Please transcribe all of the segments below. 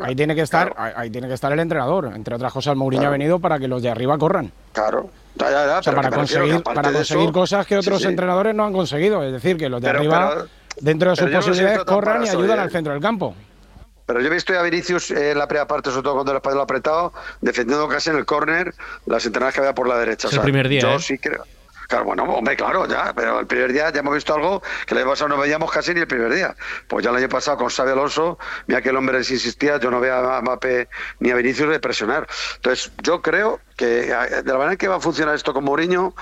ahí tiene que estar, ahí tiene que estar el entrenador. Entre otras cosas, Mourinho ha venido para que los de arriba corran. Claro. O sea, para conseguir cosas que otros entrenadores no han conseguido. Es decir, que los de arriba, dentro de sus posibilidades, corran y ayudan al centro del campo. Pero yo he visto a Vinicius en la primera parte, sobre todo cuando el español apretado, defendiendo casi en el córner las entrenadas que había por la derecha. Es el primer día. Yo sí creo. Claro, bueno, hombre, claro, ya, pero el primer día ya hemos visto algo que el año pasado no veíamos casi ni el primer día. Pues ya el año pasado con Xabi Alonso, mira que el hombre les insistía, yo no veía a Mbappé ni a Vinicius de presionar. Entonces, yo creo que de la manera en que va a funcionar esto con Mourinho,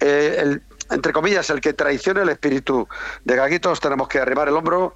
entre comillas, el que traicione el espíritu de que aquí todos tenemos que arrimar el hombro,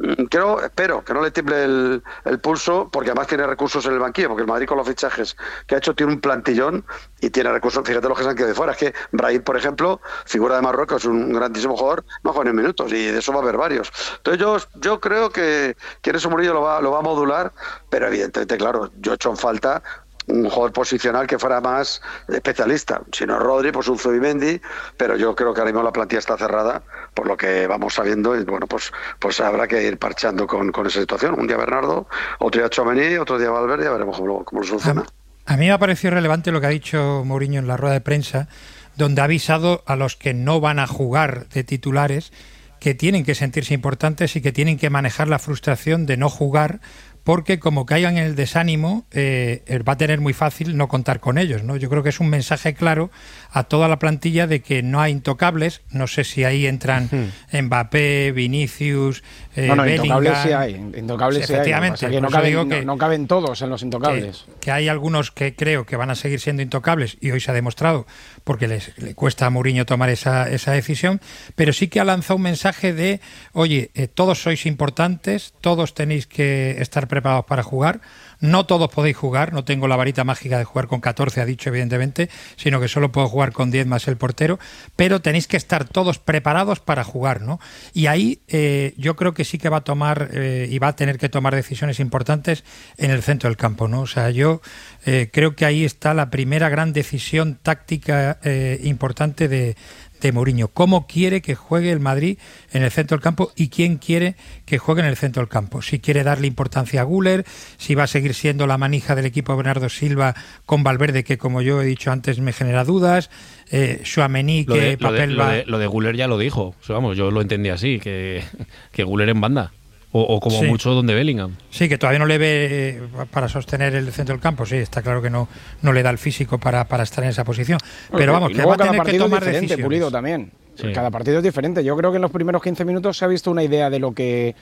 espero que no le tiemble el pulso, porque además tiene recursos en el banquillo, porque el Madrid con los fichajes que ha hecho tiene un plantillón y tiene recursos, fíjate los que se han quedado de fuera, es que Brahim, por ejemplo, figura de Marruecos, un grandísimo jugador, no juega ni minutos, y de eso va a haber varios. Entonces yo creo que eso Murillo lo va a modular, pero evidentemente, claro, yo he hecho en falta un jugador posicional que fuera más especialista. Si no es Rodri, pues un Zubimendi, pero yo creo que ahora mismo la plantilla está cerrada, por lo que vamos sabiendo, y bueno, pues habrá que ir parchando con esa situación. Un día Bernardo, otro día Tchouaméni, otro día Valverde, ya veremos cómo lo soluciona. A mí me ha parecido relevante lo que ha dicho Mourinho en la rueda de prensa, donde ha avisado a los que no van a jugar de titulares que tienen que sentirse importantes y que tienen que manejar la frustración de no jugar, porque como caigan en el desánimo, va a tener muy fácil no contar con ellos, ¿no? Yo creo que es un mensaje claro a toda la plantilla de que no hay intocables. No sé si ahí entran Mbappé, Vinicius, Bellingham. Intocables sí hay. Efectivamente. No caben todos en los intocables. Que hay algunos que creo que van a seguir siendo intocables, y hoy se ha demostrado, porque le cuesta a Mourinho tomar esa decisión, pero sí que ha lanzado un mensaje de, oye, todos sois importantes, todos tenéis que estar preparados para jugar, no todos podéis jugar, no tengo la varita mágica de jugar con 14, ha dicho evidentemente, sino que solo puedo jugar con 10 más el portero, pero tenéis que estar todos preparados para jugar, ¿no? Y ahí yo creo que sí que va a tomar y va a tener que tomar decisiones importantes en el centro del campo, ¿no? O sea, yo creo que ahí está la primera gran decisión táctica importante de Mourinho. ¿Cómo quiere que juegue el Madrid en el centro del campo y quién quiere que juegue en el centro del campo? Si quiere darle importancia a Güler, si va a seguir siendo la manija del equipo Bernardo Silva con Valverde, que como yo he dicho antes me genera dudas, Tchouaméni, que papel va... Lo de Güler ya lo dijo, o sea, vamos, yo lo entendí así, que Güler en banda. O como sí, mucho donde Bellingham. Sí, que todavía no le ve para sostener el centro del campo. Sí, está claro que no le da el físico para estar en esa posición. Pero vamos, que va a tener que tomar decisiones. Pulido también. Sí. Cada partido es diferente. Yo creo que en los primeros 15 minutos se ha visto una idea de lo que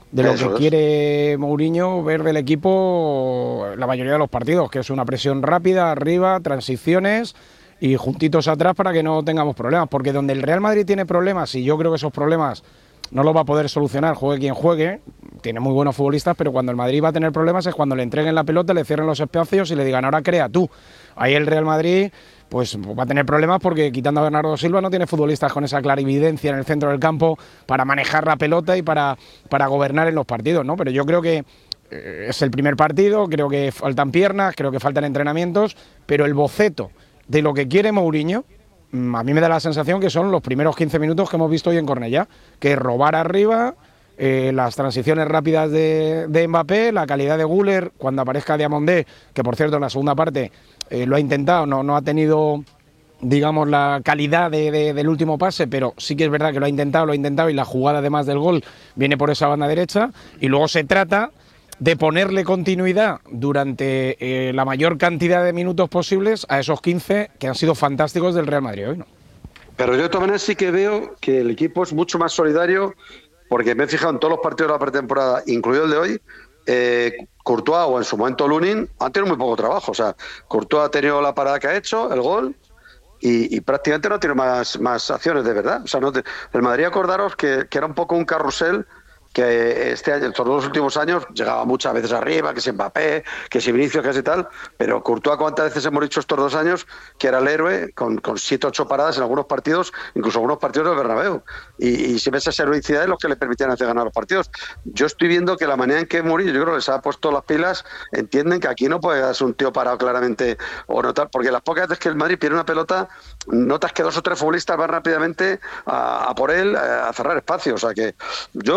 quiere Mourinho ver del equipo la mayoría de los partidos, que es una presión rápida, arriba, transiciones y juntitos atrás para que no tengamos problemas. Porque donde el Real Madrid tiene problemas, y yo creo que esos problemas no lo va a poder solucionar, juegue quien juegue, tiene muy buenos futbolistas, pero cuando el Madrid va a tener problemas es cuando le entreguen la pelota, le cierren los espacios y le digan, ahora crea tú. Ahí el Real Madrid pues va a tener problemas porque quitando a Bernardo Silva no tiene futbolistas con esa clarividencia en el centro del campo para manejar la pelota y para gobernar en los partidos, ¿no? Pero yo creo que es el primer partido, creo que faltan piernas, creo que faltan entrenamientos, pero el boceto de lo que quiere Mourinho, a mí me da la sensación que son los primeros 15 minutos que hemos visto hoy en Cornellá, que es robar arriba, las transiciones rápidas de Mbappé, la calidad de Güler cuando aparezca Diamandé, que por cierto en la segunda parte lo ha intentado, no ha tenido, digamos, la calidad del último pase, pero sí que es verdad que lo ha intentado y la jugada además del gol viene por esa banda derecha, y luego se trata de ponerle continuidad durante la mayor cantidad de minutos posibles a esos 15 que han sido fantásticos del Real Madrid hoy, ¿no? Pero yo de todas maneras sí que veo que el equipo es mucho más solidario, porque me he fijado en todos los partidos de la pretemporada, incluido el de hoy, Courtois o en su momento Lunin han tenido muy poco trabajo. O sea, Courtois ha tenido la parada que ha hecho, el gol, y prácticamente no tiene más acciones de verdad. O sea, el Madrid, acordaros que era un poco un carrusel que este año, estos dos últimos años, llegaba muchas veces arriba, que si Mbappé, que si Vinicius, que si tal, pero Courtois, ¿cuántas veces hemos dicho estos 2 años que era el héroe con 7 o 8 paradas en algunos partidos, incluso algunos partidos del Bernabéu? Y siempre esa heroicidad es lo que le permitían hacer ganar los partidos. Yo estoy viendo que la manera en que Mourinho, yo creo que les ha puesto las pilas, entienden que aquí no puede darse un tío parado claramente o notar, porque las pocas veces que el Madrid pierde una pelota, notas que 2 o 3 futbolistas van rápidamente a por él, a cerrar espacio. O sea que yo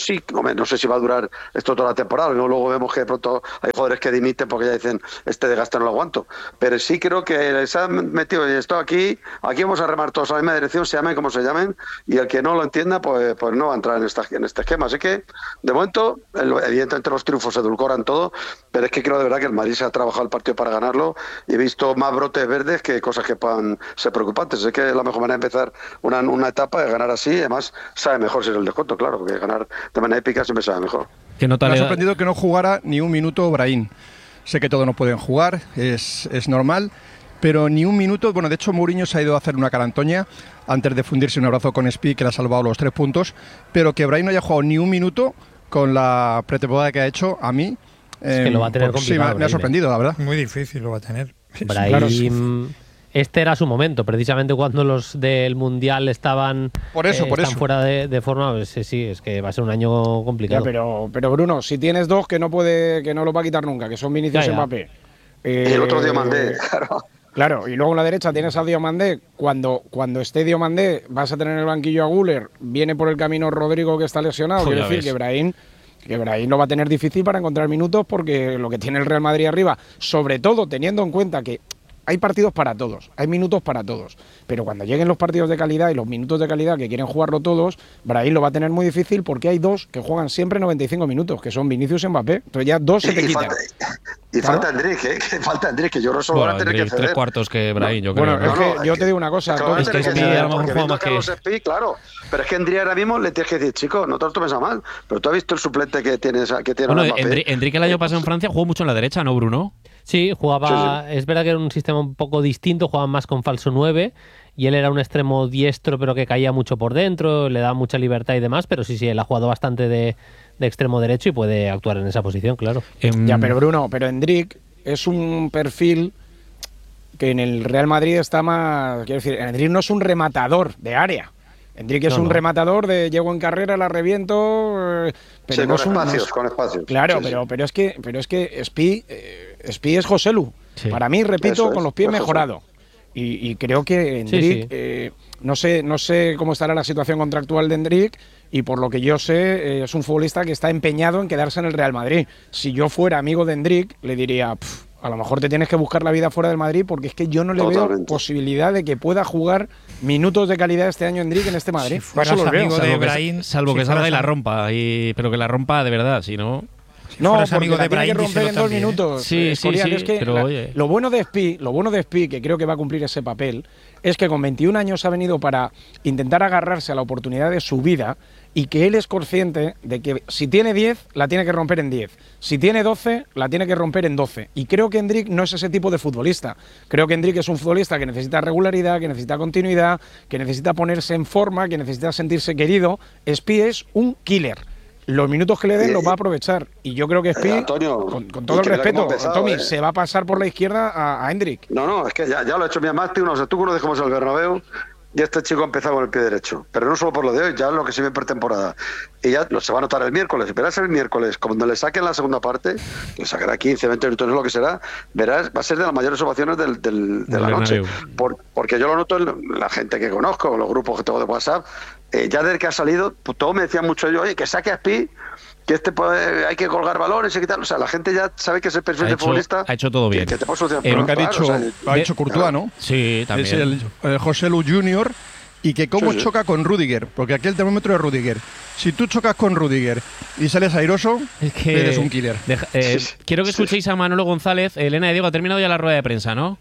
sí, hombre, no sé si va a durar esto toda la temporada, luego vemos que de pronto hay jugadores que dimiten porque ya dicen, este desgaste no lo aguanto, pero sí creo que se han metido, y esto aquí vamos a remar todos a la misma dirección, se llamen como se llamen, y el que no lo entienda, pues no va a entrar en este esquema. Así que, de momento, evidentemente los triunfos edulcoran todo, pero es que creo de verdad que el Madrid se ha trabajado el partido para ganarlo, y he visto más brotes verdes que cosas que puedan ser preocupantes. Es que la mejor manera de empezar una etapa es ganar así, además sabe mejor si es el descuento, claro, porque ganar de manera épica siempre sabe mejor. Me ha sorprendido que no jugara ni un minuto Brahim. Sé que todos no pueden jugar, es normal, pero ni un minuto. Bueno, de hecho Mourinho se ha ido a hacer una carantoña antes de fundirse un abrazo con Spi, que le ha salvado los 3 puntos, pero que Brahim no haya jugado ni un minuto con la pretemporada que ha hecho, a mí es que lo va a tener complicado. Sí, me ha sorprendido, la verdad. Muy difícil lo va a tener. Brahim, claro, sí. Este era su momento, precisamente cuando los del Mundial estaban fuera de forma. Pues, sí, es que va a ser un año complicado. Ya, pero Bruno, si tienes dos que no lo va a quitar nunca, que son Vinicius y Mbappé. Y el otro Diomandé, claro. Claro, y luego en la derecha tienes a Diomandé. Cuando esté Diomandé vas a tener en el banquillo a Güler, viene por el camino Rodrigo que está lesionado, quiere decir que Brahim lo va a tener difícil para encontrar minutos, porque lo que tiene el Real Madrid arriba, sobre todo teniendo en cuenta que hay partidos para todos, hay minutos para todos, pero cuando lleguen los partidos de calidad y los minutos de calidad que quieren jugarlo todos, Brahim lo va a tener muy difícil, porque hay dos que juegan siempre 95 minutos, que son Vinicius y Mbappé. Entonces ya dos se te quitan. Falta Endrick, que yo creo solo van a tener que ceder. 3 cuartos que Brahim, yo creo. Bueno, es que yo te digo una cosa. Es que Spi a lo mejor juega más que... Claro, pero es que Endrick ahora mismo le tienes que decir, chico, no te lo tomes a mal, pero tú has visto el suplente que tiene bueno, Endrick el año pasado en Francia jugó mucho en la derecha, ¿no, Bruno? Sí, jugaba. Sí. Es verdad que era un sistema un poco distinto, jugaban más con falso 9 y él era un extremo diestro, pero que caía mucho por dentro, le daba mucha libertad y demás, pero sí, él ha jugado bastante de extremo derecho y puede actuar en esa posición, claro. Ya, pero Bruno, Endrick es un perfil que en el Real Madrid está más... Quiero decir, Endrick no es un rematador de área. Endrick es un rematador de llego en carrera, la reviento, pero sí, no con espacios. Claro, sí. Pero es que Spi es Joselu. Sí. Para mí, repito, con los pies mejorado. Y creo que Endrick, no sé cómo estará la situación contractual de Endrick, y por lo que yo sé, es un futbolista que está empeñado en quedarse en el Real Madrid. Si yo fuera amigo de Endrick, le diría, a lo mejor te tienes que buscar la vida fuera del Madrid, porque es que yo no le veo posibilidad de que pueda jugar minutos de calidad este año Endrick en este Madrid. Salvo que salga y la rompa, pero que la rompa de verdad, si no... No, porque la tiene que romper en 2 minutos. Sí, es que pero lo bueno de Spi, que creo que va a cumplir ese papel, es que con 21 años ha venido para intentar agarrarse a la oportunidad de su vida, y que él es consciente de que si tiene 10, la tiene que romper en 10. Si tiene 12, la tiene que romper en 12. Y creo que Endrick no es ese tipo de futbolista. Creo que Endrick es un futbolista que necesita regularidad, que necesita continuidad, que necesita ponerse en forma, que necesita sentirse querido. Spi es un killer. Los minutos que le den los va a aprovechar. Y yo creo que Spi, con todo el respeto, Tommy, se va a pasar por la izquierda a Endrick. No, es que ya lo he hecho mi amante, tú que lo dejamos al Bernabéu, y este chico ha empezado con el pie derecho. Pero no solo por lo de hoy, ya lo que se ve en pretemporada. Y ya se va a notar el miércoles. Verás el miércoles, cuando le saquen la segunda parte, que sacará 15, 20 minutos, no es lo que será, verás, va a ser de las mayores ovaciones de la noche. Porque yo lo noto en la gente que conozco, los grupos que tengo de WhatsApp, ya desde que ha salido, pues todos me decían mucho yo, oye, que saque a Spi, que hay que colgar balones y que tal. O sea, la gente ya sabe que ese perfil de futbolista ha hecho todo bien. Que te puede solucionar lo que ha dicho Courtois, ¿no? Sí, también. Es el Joselu Junior, y que cómo choca con Rudiger, porque aquí el termómetro es Rudiger. Si tú chocas con Rudiger y sales airoso, eres un killer. Quiero que escuchéis a Manolo González. Elena de Diego, ha terminado ya la rueda de prensa, ¿no?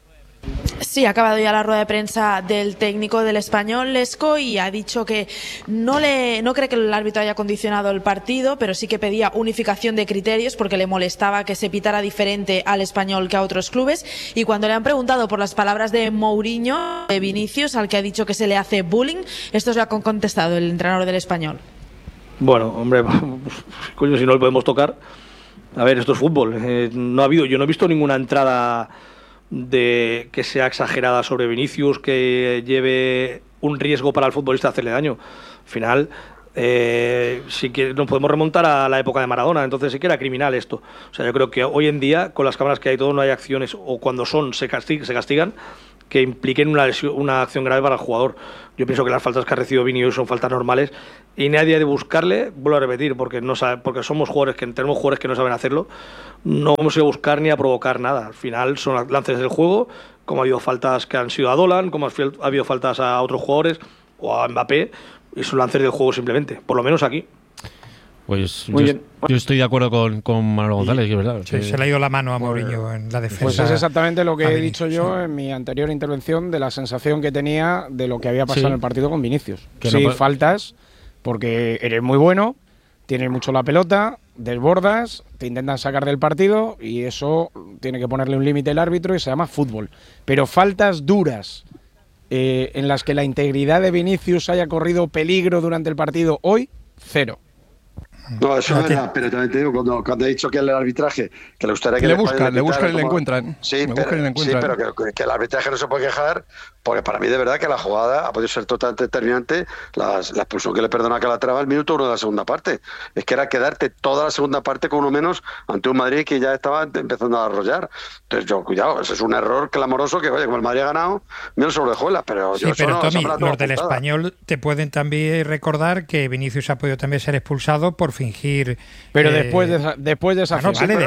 Sí, ha acabado ya la rueda de prensa del técnico del Español, Lesco, y ha dicho que no cree que el árbitro haya condicionado el partido, pero sí que pedía unificación de criterios porque le molestaba que se pitara diferente al Español que a otros clubes. Y cuando le han preguntado por las palabras de Mourinho, de Vinicius, al que ha dicho que se le hace bullying, esto es lo que ha contestado el entrenador del Español. Bueno, hombre, coño, si no le podemos tocar. A ver, esto es fútbol. Yo no he visto ninguna entrada de que sea exagerada sobre Vinicius, que lleve un riesgo para el futbolista hacerle daño. Al final, sí que nos podemos remontar a la época de Maradona, entonces sí que era criminal esto. O sea, yo creo que hoy en día, con las cámaras que hay todo, no hay acciones, o cuando se castigan, que impliquen una acción grave para el jugador. Yo pienso que las faltas que ha recibido Vini hoy son faltas normales y nadie ha de buscarle, vuelvo a repetir, porque somos tenemos jugadores que no saben hacerlo, no vamos a ir a buscar ni a provocar nada. Al final son lances del juego, como ha habido faltas que han sido a Dolan, como ha habido faltas a otros jugadores o a Mbappé, y son lances del juego simplemente, por lo menos aquí. Pues yo estoy de acuerdo con Manolo González, que es verdad. Sí, se le ha ido la mano a Mourinho en la defensa. Pues es exactamente lo que he dicho yo en mi anterior intervención, de la sensación que tenía de lo que había pasado en el partido con Vinicius. Que sí, faltas, porque eres muy bueno, tienes mucho la pelota, desbordas, te intentan sacar del partido y eso tiene que ponerle un límite el árbitro y se llama fútbol. Pero faltas duras en las que la integridad de Vinicius haya corrido peligro durante el partido hoy, cero. No, eso es verdad, pero también te digo, cuando he dicho que el arbitraje, que le gustaría que le buscan y le encuentran. Sí, pero que el arbitraje no se puede quejar, porque para mí de verdad que la jugada ha podido ser totalmente determinante, la expulsión que le perdona a Calatrava el minuto 1 de la segunda parte. Es que era quedarte toda la segunda parte con uno menos ante un Madrid que ya estaba empezando a arrollar. Entonces cuidado, ese es un error clamoroso que, oye, como el Madrid ha ganado, menos sobrejuela, pero sí, pero Tommy, los del Español te pueden también recordar que Vinicius ha podido también ser expulsado por fingir. Pero después de esa no, vale,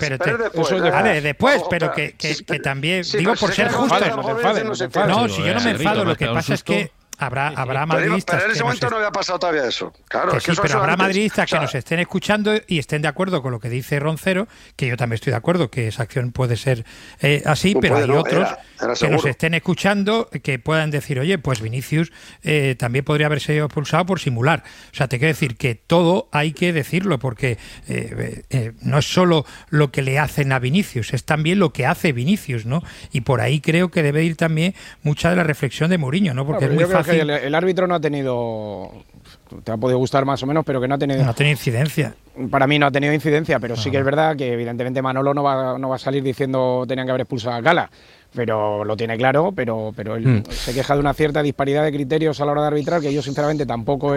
después, pero que también digo por ser justos. No, si yo no me enfado, lo que pasa es que habrá madridistas. Pero en ese momento no había pasado todavía eso. Claro, que sí, pero habrá madridistas que nos estén escuchando y estén de acuerdo con lo que dice Roncero, que yo también estoy de acuerdo que esa acción puede ser así, pero hay otros que nos estén escuchando que puedan decir, oye, pues Vinicius también podría haber sido expulsado por simular. O sea, te quiero decir que todo hay que decirlo, porque no es solo lo que le hacen a Vinicius, es también lo que hace Vinicius, ¿no? Y por ahí creo que debe ir también mucha de la reflexión de Mourinho, ¿no? Porque es muy fácil. El árbitro no ha tenido, te ha podido gustar más o menos, pero que no ha tenido incidencia. Para mí no ha tenido incidencia, pero sí que es verdad que evidentemente Manolo no va a salir diciendo tenían que haber expulsado a Gala, pero lo tiene claro, pero él se queja de una cierta disparidad de criterios a la hora de arbitrar, que yo sinceramente tampoco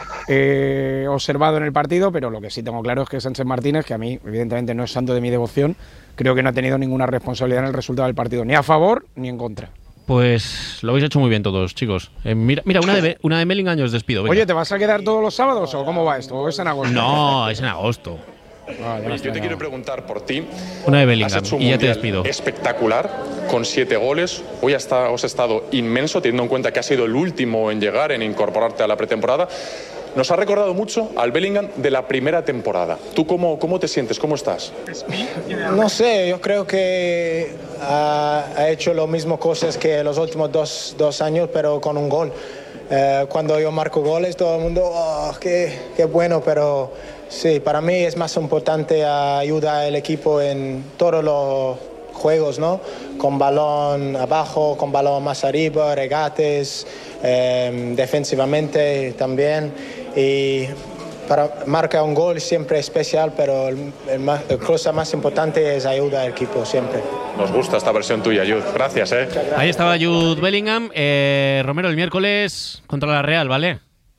he observado en el partido, pero lo que sí tengo claro es que Sánchez Martínez, que a mí evidentemente no es santo de mi devoción, creo que no ha tenido ninguna responsabilidad en el resultado del partido, ni a favor ni en contra. Pues lo habéis hecho muy bien todos, chicos. Mira, una de Bellingham y os despido. Venga. Oye, ¿te vas a quedar todos los sábados o cómo va esto? ¿O es en agosto? No, es en agosto. Yo te quiero preguntar por ti. Una de Bellingham y ya te despido. Espectacular, con 7 goles. Hoy os ha estado inmenso, teniendo en cuenta que has sido el último en llegar, en incorporarte a la pretemporada. Nos ha recordado mucho al Bellingham de la primera temporada. ¿Tú cómo te sientes? ¿Cómo estás? No sé, yo creo que ha hecho lo mismo cosas que los últimos dos años, pero con un gol. Cuando yo marco goles, todo el mundo, qué bueno, pero sí, para mí es más importante ayudar al equipo en todos los juegos, ¿no? Con balón abajo, con balón más arriba, regates, defensivamente también. Y para marcar un gol siempre es especial, pero la cosa más importante es ayudar al equipo siempre. Nos gusta esta versión tuya, Jude. Gracias, Ahí estaba Jude Bellingham. Romero, el miércoles contra la Real, ¿vale?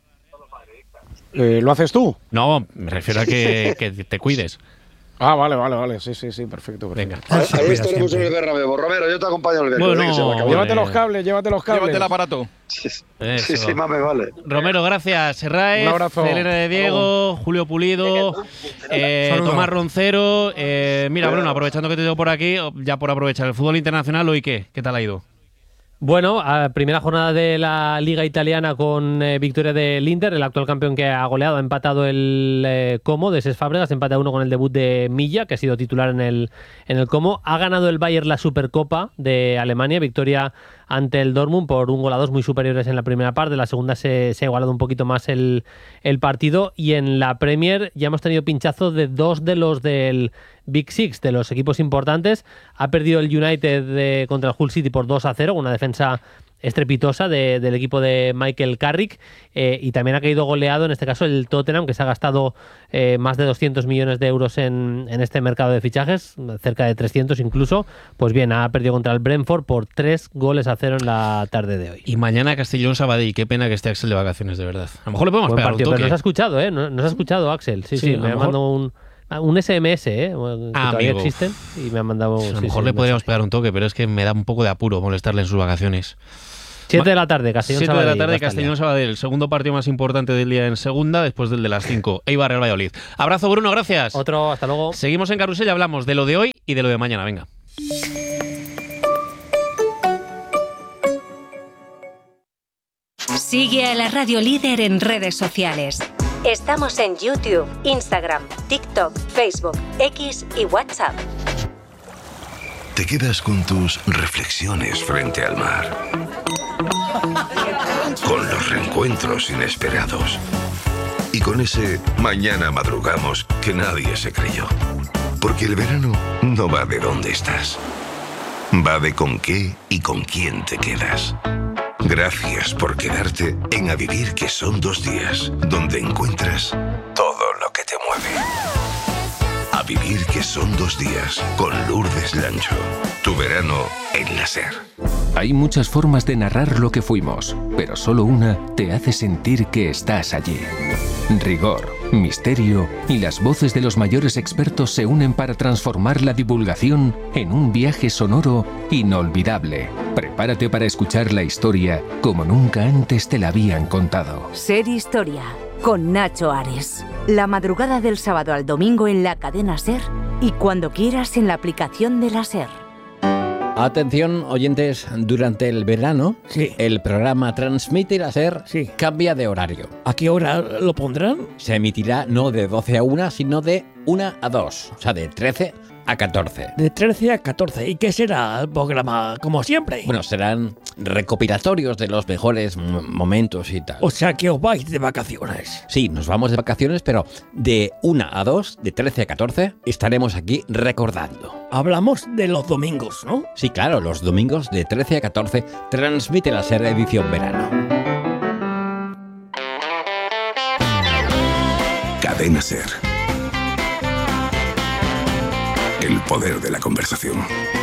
¿Lo haces tú? No, me refiero a que te cuides. Ah, vale. Sí, perfecto. Venga. Ahí estaremos en el Bernabéu. Romero, yo te acompaño en el miércoles. Bueno, llévate los cables. Llévate el aparato. Sí, más me vale. Romero, gracias. Serraez, un abrazo. Celera de Diego, Julio Pulido, Tomás Roncero. Mira, Bruno, aprovechando que te tengo por aquí, ya por aprovechar el fútbol internacional, ¿hoy qué? ¿Qué tal ha ido? Bueno, primera jornada de la Liga Italiana con victoria del Inter, el actual campeón que ha goleado, ha empatado el Como de Cesc Fábregas, empate a 1 con el debut de Milla, que ha sido titular en el Como. Ha ganado el Bayern la Supercopa de Alemania, victoria ante el Dortmund por 1-2 muy superiores en la primera parte. En la segunda se ha igualado un poquito más el partido, y en la Premier ya hemos tenido pinchazos de 2 de los del Big Six, de los equipos importantes. Ha perdido el United contra el Hull City por 2-0, una defensa estrepitosa del equipo de Michael Carrick, y también ha caído goleado, en este caso el Tottenham, que se ha gastado más de 200 millones de euros en este mercado de fichajes, cerca de 300 incluso. Pues bien, ha perdido contra el Brentford por 3-0 en la tarde de hoy. Y mañana Castellón-Sabadell. Qué pena que esté Axel de vacaciones, de verdad. A lo mejor le podemos pegar un toque. Pero nos ha escuchado, nos ha escuchado Axel. Sí, me ha mandado un Un SMS, que todavía amigo. existen, y me han mandado... A lo mejor le podríamos pegar un toque, pero es que me da un poco de apuro molestarle en sus vacaciones. 7 de la tarde, Castellón 7 de Sabadell. la tarde, Castellón Sabadell. El segundo partido más importante del día en segunda, después del de las 5. Eibar Real Valladolid. Abrazo, Bruno, gracias. Otro, hasta luego. Seguimos en Carrusel y hablamos de lo de hoy y de lo de mañana. Venga. Sigue a la Radio Líder en redes sociales. Estamos en YouTube, Instagram, TikTok, Facebook, X y WhatsApp. Te quedas con tus reflexiones frente al mar, con los reencuentros inesperados y con ese mañana madrugamos que nadie se creyó. Porque el verano no va de dónde estás, va de con qué y con quién te quedas. Gracias por quedarte en A Vivir, que son 2 días, donde encuentras todo lo que te mueve. A Vivir, que son 2 días, con Lourdes Lancho. Tu verano en la SER. Hay muchas formas de narrar lo que fuimos, pero solo una te hace sentir que estás allí. Rigor, misterio y las voces de los mayores expertos se unen para transformar la divulgación en un viaje sonoro inolvidable. Prepárate para escuchar la historia como nunca antes te la habían contado. SER Historia, con Nacho Ares. La madrugada del sábado al domingo en la cadena SER y cuando quieras en la aplicación de la SER. Atención, oyentes, durante el verano, el programa Transmite la SER cambia de horario. ¿A qué hora lo pondrán? Se emitirá no de 12 a 1, sino de 1 a 2, o sea, de 13 a 14. De 13 a 14. ¿Y qué será el programa, como siempre? Bueno, serán recopilatorios de los mejores momentos y tal. O sea, que os vais de vacaciones. Sí, nos vamos de vacaciones, pero de 1 a 2, de 13 a 14, estaremos aquí recordando. Hablamos de los domingos, ¿no? Sí, claro, los domingos de 13 a 14 transmite la SER edición verano. Cadena SER. El poder de la conversación.